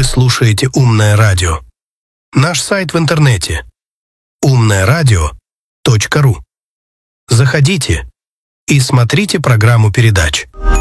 Вы слушаете «Умное радио». Наш сайт в интернете умное радио.ру. Заходите и смотрите программу передач.